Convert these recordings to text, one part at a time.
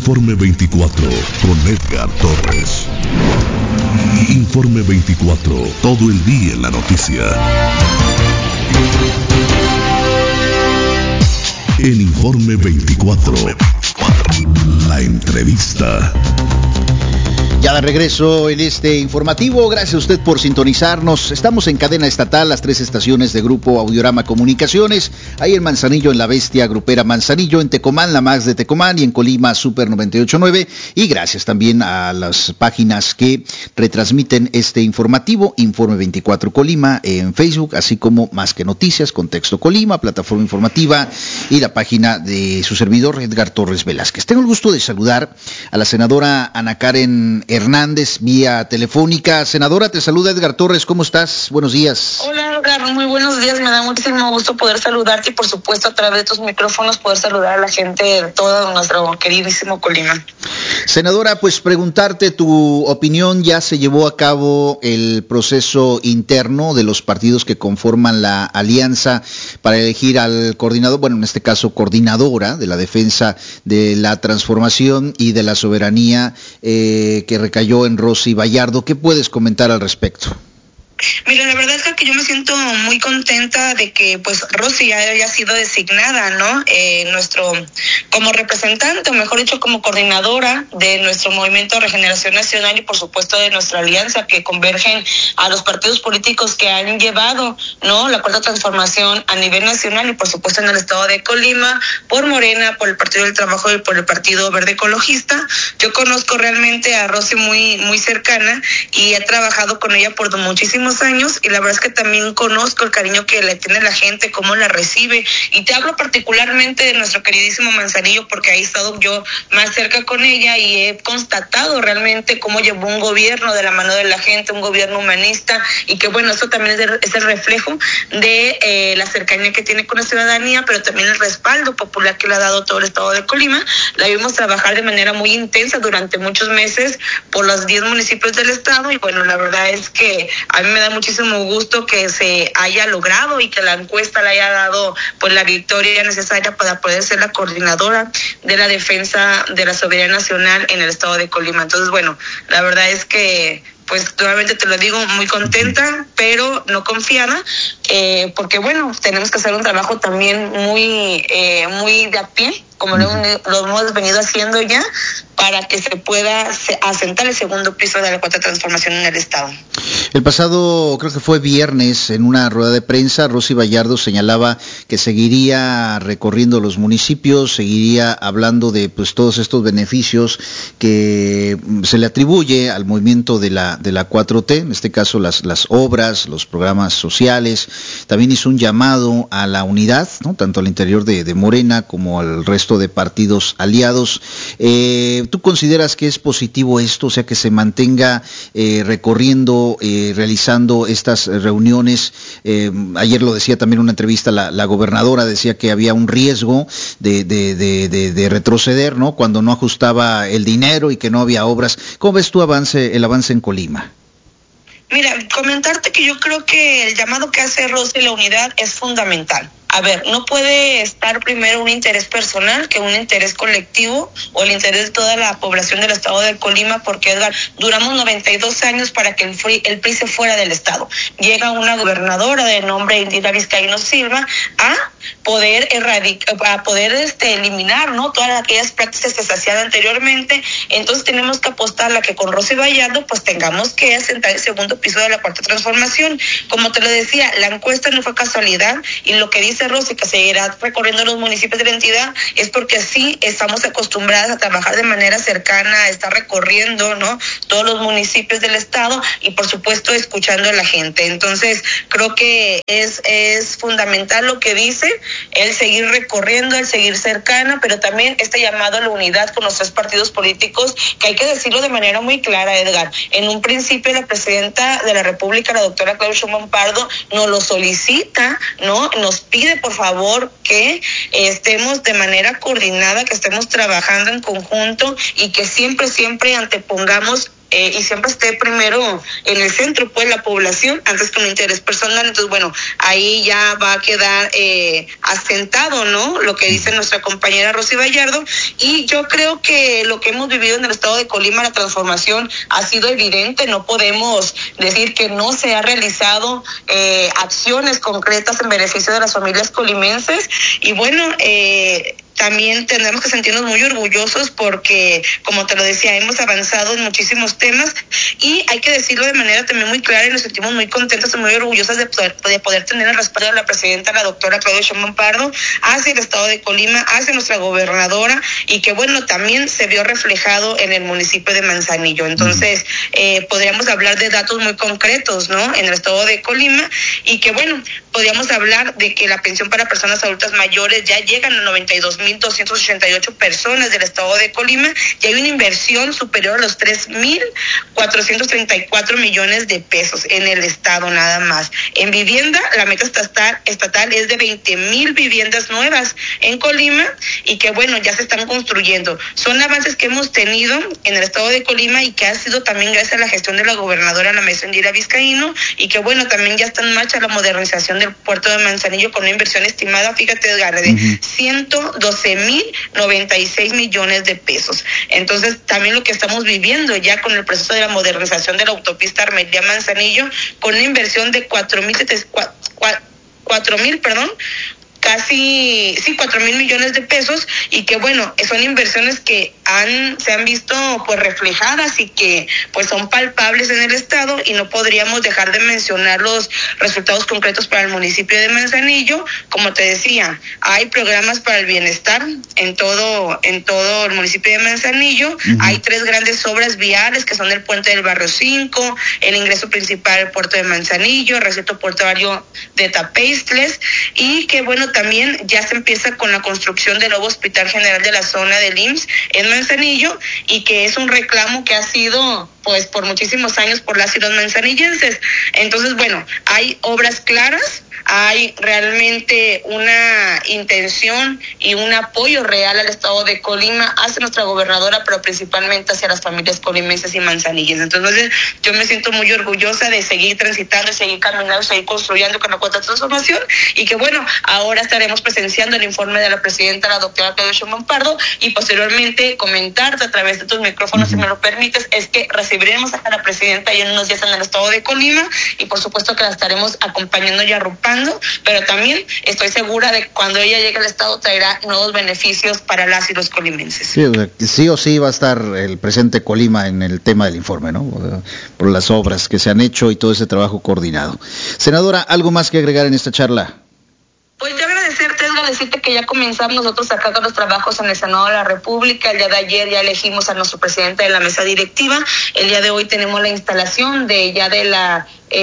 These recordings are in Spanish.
Informe 24 con Edgar Torres. Informe 24, todo el día en la noticia. En Informe 24, la entrevista. Ya de regreso en este informativo, gracias a usted por sintonizarnos. Estamos en cadena estatal, las 3 estaciones de Grupo Audiorama Comunicaciones, ahí en Manzanillo, en La Bestia Grupera Manzanillo, en Tecomán, la Max de Tecomán, y en Colima, Super 98.9. Y gracias también a las páginas que retransmiten este informativo, Informe 24 Colima, en Facebook, así como Más que Noticias, Contexto Colima, Plataforma Informativa, y la página de su servidor, Edgar Torres Velázquez. Tengo el gusto de saludar a la senadora Ana Karen Hernández vía telefónica. Senadora, te saluda Edgar Torres, ¿cómo estás? Buenos días. Hola Edgar, muy buenos días, me da muchísimo gusto poder saludarte y por supuesto a través de tus micrófonos poder saludar a la gente de todo nuestro queridísimo Colima. Senadora, pues preguntarte tu opinión. Ya se llevó a cabo el proceso interno de los partidos que conforman la alianza para elegir al coordinador, bueno, en este caso coordinadora de la defensa de la transformación y de la soberanía, que recayó en Rosy Bayardo. ¿Qué puedes comentar al respecto? Mira, la verdad es que yo me siento muy contenta de que pues Rosy ya haya sido designada, ¿no? Como representante, o mejor dicho, como coordinadora de nuestro Movimiento de Regeneración Nacional y por supuesto de nuestra alianza, que convergen a los partidos políticos que han llevado, ¿no?, la Cuarta Transformación a nivel nacional y por supuesto en el estado de Colima, por Morena, por el Partido del Trabajo y por el Partido Verde Ecologista. Yo conozco realmente a Rosy muy cercana y he trabajado con ella por muchísimos años y la verdad es que también conozco el cariño que le tiene la gente, cómo la recibe, y te hablo particularmente de nuestro queridísimo Manzanillo porque ahí he estado yo más cerca con ella y he constatado realmente cómo llevó un gobierno de la mano de la gente, un gobierno humanista, y que bueno, eso también es el reflejo de la cercanía que tiene con la ciudadanía, pero también el respaldo popular que le ha dado todo el estado de Colima. La vimos trabajar de manera muy intensa durante muchos meses por los 10 municipios del estado y bueno, la verdad es que a mí me da muchísimo gusto que se haya logrado y que la encuesta le haya dado pues la victoria necesaria para poder ser la coordinadora de la defensa de la soberanía nacional en el estado de Colima. Entonces, bueno, la verdad es que pues nuevamente te lo digo, muy contenta, pero no confiada, porque bueno, tenemos que hacer un trabajo también muy de a pie, como lo hemos venido haciendo ya, para que se pueda asentar el segundo piso de la Cuarta Transformación en el estado. El pasado, creo que fue viernes, en una rueda de prensa, Rosy Bayardo señalaba que seguiría recorriendo los municipios, seguiría hablando de pues todos estos beneficios que se le atribuye al movimiento de la 4T, en este caso las obras, los programas sociales. También hizo un llamado a la unidad, ¿no?, tanto al interior de Morena como al resto de partidos aliados. ¿Tú consideras que es positivo esto, o sea, que se mantenga recorriendo, realizando estas reuniones? Ayer lo decía también en una entrevista la gobernadora, decía que había un riesgo de retroceder, ¿no?, cuando no ajustaba el dinero y que no había obras. ¿Cómo ves tú el avance en Colima? Mira, comentarte que yo creo que el llamado que hace Rosy, la unidad, es fundamental. A ver, no puede estar primero un interés personal que un interés colectivo o el interés de toda la población del estado de Colima, porque Edgar, duramos 92 años para que el PRI se fuera del estado. Llega una gobernadora de nombre Indira Vizcaíno Silva a poder eliminar, ¿no?, todas aquellas prácticas que se hacían anteriormente. Entonces tenemos que apostar a que con Rosy Bayardo pues tengamos que asentar el segundo piso de la Cuarta Transformación. Como te lo decía, la encuesta no fue casualidad y lo que dice Rosy, que seguirá recorriendo los municipios de la entidad, es porque así estamos acostumbradas a trabajar de manera cercana, a estar recorriendo, ¿no?, todos los municipios del estado y por supuesto escuchando a la gente. Entonces creo que es fundamental lo que dice, el seguir recorriendo, el seguir cercana, pero también este llamado a la unidad con los 3 partidos políticos, que hay que decirlo de manera muy clara, Edgar. En un principio la presidenta de la República, la doctora Claudia Sheinbaum Pardo, nos lo solicita, ¿no?, nos pide por favor que estemos de manera coordinada, que estemos trabajando en conjunto y que siempre antepongamos y siempre esté primero en el centro, pues la población, antes que un interés personal. Entonces, bueno, ahí ya va a quedar asentado, ¿no? Lo que dice nuestra compañera Rosy Vallardo, y yo creo que lo que hemos vivido en el estado de Colima, la transformación ha sido evidente. No podemos decir que no se ha realizado acciones concretas en beneficio de las familias colimenses, y bueno, también tenemos que sentirnos muy orgullosos porque, como te lo decía, hemos avanzado en muchísimos temas, y hay que decirlo de manera también muy clara, y nos sentimos muy contentos y muy orgullosas de poder tener el respaldo de la presidenta, la doctora Claudia Sheinbaum Pardo, hacia el estado de Colima, hacia nuestra gobernadora, y que bueno, también se vio reflejado en el municipio de Manzanillo. Entonces, podríamos hablar de datos muy concretos, ¿no?, en el estado de Colima, y que bueno, podríamos hablar de que la pensión para personas adultas mayores ya llegan a 92,288 personas del estado de Colima, y hay una inversión superior a los 3,434 millones de pesos en el estado nada más. En vivienda, la meta estatal es de 20,000 viviendas nuevas en Colima, y que bueno, ya se están construyendo. Son avances que hemos tenido en el estado de Colima, y que ha sido también gracias a la gestión de la gobernadora, la maestra Indira Vizcaíno, y que bueno, también ya está en marcha la modernización del puerto de Manzanillo con una inversión estimada, fíjate, Edgar, de 112,096 millones de pesos. Entonces, también lo que estamos viviendo ya con el proceso de la modernización de la autopista Armería-Manzanillo, con una inversión de 4,000 millones de pesos, y que bueno, son inversiones que se han visto pues reflejadas, y que pues son palpables en el estado, y no podríamos dejar de mencionar los resultados concretos para el municipio de Manzanillo. Como te decía, hay programas para el bienestar en todo el municipio de Manzanillo. Hay 3 grandes obras viales, que son el puente del Barrio 5, el ingreso principal al puerto de Manzanillo, el recinto portuario de Tapeistles, y que bueno, también ya se empieza con la construcción del nuevo Hospital General de la zona del IMSS en Manzanillo, y que es un reclamo que ha sido pues por muchísimos años por las y los manzanillenses. Entonces, bueno, hay obras claras, hay realmente una intención y un apoyo real al estado de Colima, hacia nuestra gobernadora, pero principalmente hacia las familias colimenses y manzanillenses. Entonces, yo me siento muy orgullosa de seguir transitando, de seguir caminando, seguir construyendo con la cuarta transformación, y que bueno, ahora estaremos presenciando el informe de la presidenta, la doctora Claudia Sheinbaum Pardo, y posteriormente comentarte a través de tus micrófonos, si me lo permites, es que recibiremos a la presidenta ya en unos días en el estado de Colima, y por supuesto que la estaremos acompañando y arropando, pero también estoy segura de que cuando ella llegue al estado traerá nuevos beneficios para las y los colimenses. Sí, o sea, sí o sí va a estar el presente Colima en el tema del informe, ¿no? Por las obras que se han hecho y todo ese trabajo coordinado. Senadora, ¿algo más que agregar en esta charla? Pues yo decirte que ya comenzamos nosotros acá con los trabajos en el Senado de la República. El día de ayer ya elegimos a nuestro presidente de la mesa directiva. El día de hoy tenemos la instalación de la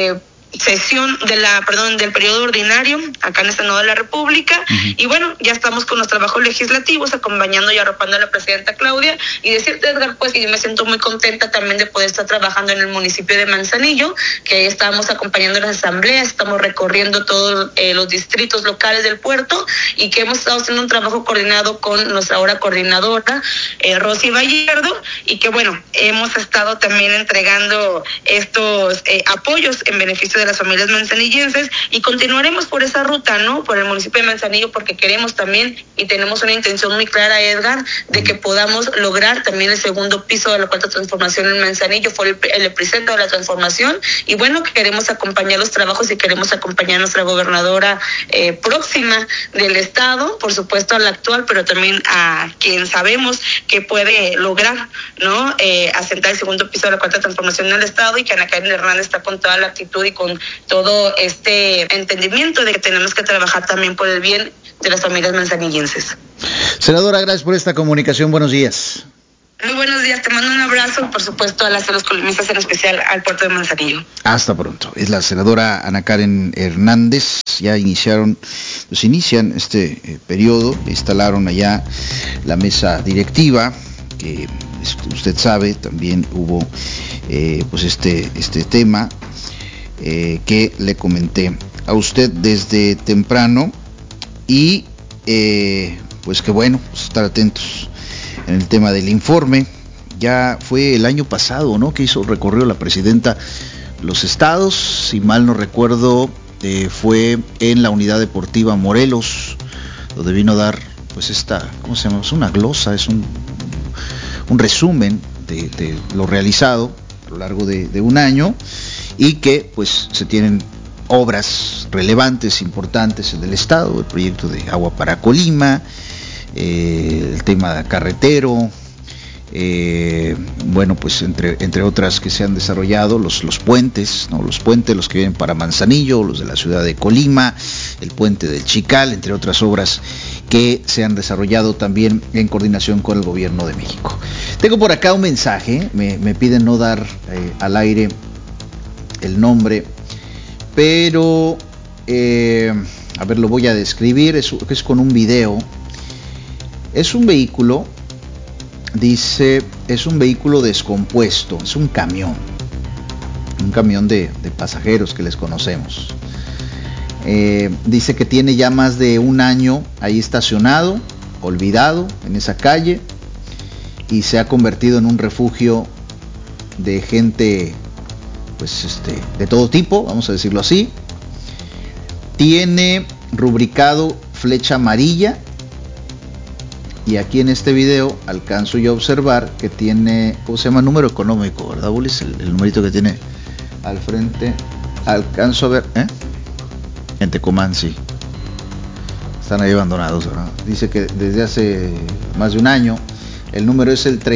del periodo ordinario acá en el Senado de la República, y bueno, ya estamos con los trabajos legislativos, acompañando y arropando a la presidenta Claudia, y decirte, Edgar, pues que yo me siento muy contenta también de poder estar trabajando en el municipio de Manzanillo, que estamos acompañando las asambleas, estamos recorriendo todos los distritos locales del puerto, y que hemos estado haciendo un trabajo coordinado con nuestra ahora coordinadora, Rosy Vallardo, y que bueno, hemos estado también entregando estos apoyos en beneficio de las familias manzanillenses, y continuaremos por esa ruta, ¿no?, por el municipio de Manzanillo, porque queremos también, y tenemos una intención muy clara, Edgar, de que podamos lograr también el segundo piso de la cuarta transformación en Manzanillo. Fue el epicentro de la transformación, y bueno, queremos acompañar los trabajos, y queremos acompañar a nuestra gobernadora próxima del estado, por supuesto a la actual, pero también a quien sabemos que puede lograr, ¿no?, asentar el segundo piso de la cuarta transformación en el estado, y que Ana Karen Hernández está con toda la actitud y con todo este entendimiento de que tenemos que trabajar también por el bien de las familias manzanillenses. Senadora, gracias por esta comunicación. Buenos días. Muy buenos días, te mando un abrazo, por supuesto, a las y los colimenses, en especial al puerto de Manzanillo. Hasta pronto. Es la senadora Ana Karen Hernández. Ya inician este periodo, instalaron allá la mesa directiva, que usted sabe, también hubo pues este tema que le comenté a usted desde temprano, y pues que bueno, pues estar atentos en el tema del informe ya fue el año pasado, ¿no?, que hizo recorrido la presidenta los estados, si mal no recuerdo, fue en la Unidad Deportiva Morelos, donde vino a dar pues esta, ¿cómo se llama? Es una glosa, es un resumen de lo realizado a lo largo de un año, y que pues se tienen obras relevantes, importantes en el estado, el proyecto de agua para Colima, el tema carretero, bueno, pues entre otras que se han desarrollado, los puentes, ¿no? Los que vienen para Manzanillo, los de la ciudad de Colima, el puente del Chical, entre otras obras que se han desarrollado también en coordinación con el gobierno de México. Tengo por acá un mensaje, me piden no dar al aire el nombre, pero a ver, lo voy a describir, es con un video. Es un vehículo, dice, es un vehículo descompuesto, es un camión de pasajeros que les conocemos. Dice que tiene ya más de un año ahí estacionado, olvidado en esa calle, y se ha convertido en un refugio de gente, pues de todo tipo, vamos a decirlo así. Tiene rubricado flecha amarilla, y aquí en este video alcanzo yo a observar que tiene, ¿cómo se llama? Número económico, ¿verdad, Bulis? El numerito que tiene al frente, alcanzo a ver, en Tecomán, sí. Están ahí abandonados, ¿verdad? Dice que desde hace más de un año. El número es el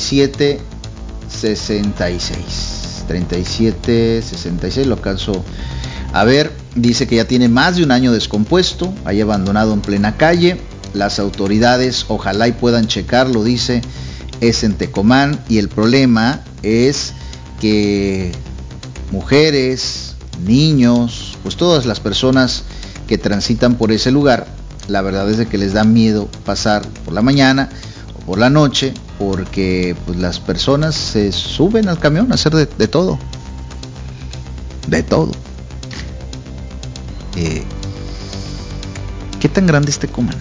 3766. 3766, lo alcanzo a ver. Dice que ya tiene más de un año descompuesto, ahí abandonado en plena calle. Las autoridades ojalá y puedan checarlo, dice, es en Tecomán, y el problema es que mujeres, niños, pues todas las personas que transitan por ese lugar, la verdad es de que les da miedo pasar por la mañana o por la noche, porque pues las personas se suben al camión a hacer de todo. ¿Qué tan grande es Tecomán?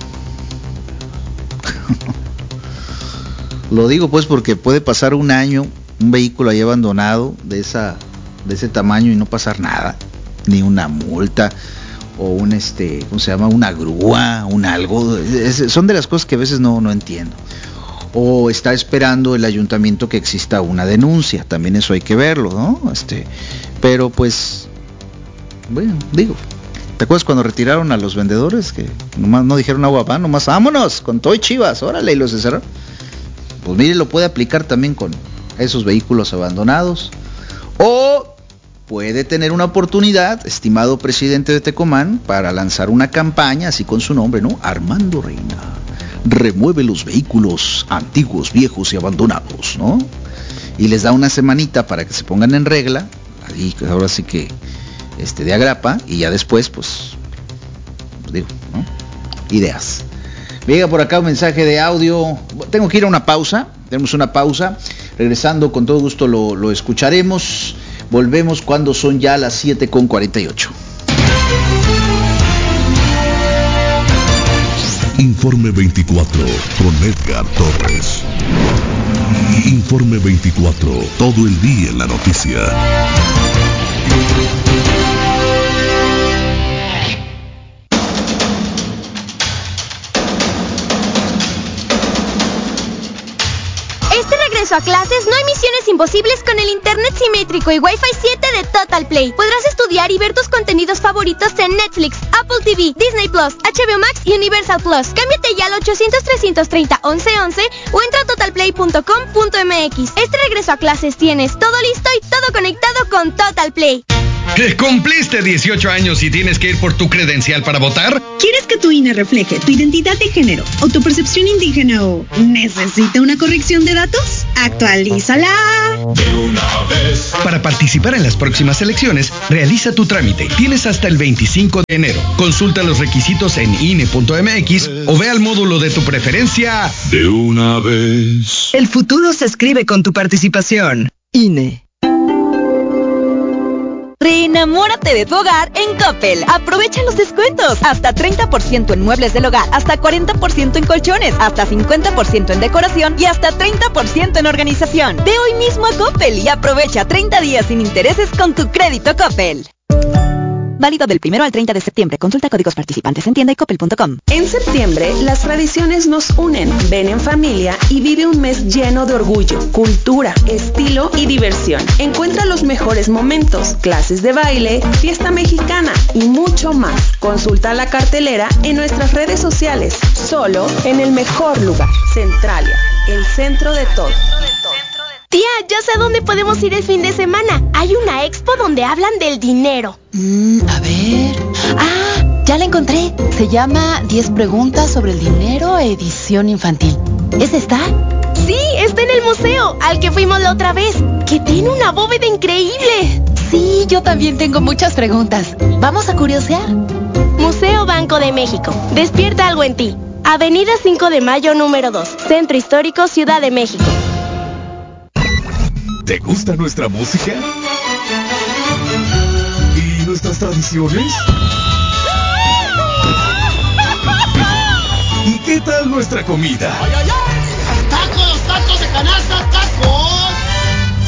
Lo digo pues porque puede pasar un año un vehículo ahí abandonado de ese tamaño y no pasar nada, ni una multa o un ¿cómo se llama? Una grúa, un algo. Son de las cosas que a veces no entiendo. O está esperando el ayuntamiento que exista una denuncia, también eso hay que verlo, ¿no? Pero pues bueno, digo, ¿te acuerdas cuando retiraron a los vendedores que nomás no dijeron agua pan, nomás vámonos con todo y Chivas, órale, y los encerraron? Pues mire, lo puede aplicar también con esos vehículos abandonados. O puede tener una oportunidad, estimado presidente de Tecomán, para lanzar una campaña así con su nombre, ¿no? Armando Reina remueve los vehículos antiguos, viejos y abandonados, ¿no? Y les da una semanita para que se pongan en regla, ahí ahora sí que de agrapa, y ya después pues digo, ¿no? Ideas. Me llega por acá un mensaje de audio. Tengo que ir a una pausa. Tenemos una pausa. Regresando, con todo gusto lo escucharemos. Volvemos cuando son ya las 7:48. Informe 24 con Edgar Torres. Informe 24, todo el día en la noticia. A clases, no hay misiones imposibles con el internet simétrico y Wi-Fi 7 de Total Play. Podrás estudiar y ver tus contenidos favoritos en Netflix, Apple TV, Disney Plus, HBO Max y Universal Plus. Cámbiate ya al 800-330-1111 o entra a totalplay.com.mx. Este regreso a clases tienes todo listo y todo conectado con Total Play. ¿Cumpliste 18 años y tienes que ir por tu credencial para votar? ¿Quieres que tu INE refleje tu identidad de género o tu percepción indígena o necesita una corrección de datos? ¡Actualízala! De una vez. Para participar en las próximas elecciones, realiza tu trámite. Tienes hasta el 25 de enero. Consulta los requisitos en INE.mx o ve al módulo de tu preferencia. De una vez. El futuro se escribe con tu participación. INE. Reenamórate de tu hogar en Coppel. Aprovecha los descuentos. Hasta 30% en muebles del hogar, hasta 40% en colchones, hasta 50% en decoración y hasta 30% en organización. Ve hoy mismo a Coppel y aprovecha 30 días sin intereses con tu crédito Coppel. Válido del 1 al 30 de septiembre. Consulta códigos participantes en tienda y coppel.com. En septiembre, las tradiciones nos unen. Ven en familia y vive un mes lleno de orgullo, cultura, estilo y diversión. Encuentra los mejores momentos, clases de baile, fiesta mexicana y mucho más. Consulta la cartelera en nuestras redes sociales. Solo en el mejor lugar. Centralia, el centro de todo. Tía, ya sé a dónde podemos ir el fin de semana. Hay una expo donde hablan del dinero. A ver... ¡Ah! Ya la encontré. Se llama 10 preguntas sobre el dinero, edición infantil. ¿Es esta? Sí, está en el museo, al que fuimos la otra vez, que tiene una bóveda increíble. Sí, yo también tengo muchas preguntas. ¿Vamos a curiosear? Museo Banco de México. Despierta algo en ti. Avenida 5 de Mayo, número 2. Centro Histórico, Ciudad de México. ¿Te gusta nuestra música? ¿Y nuestras tradiciones? ¿Y qué tal nuestra comida?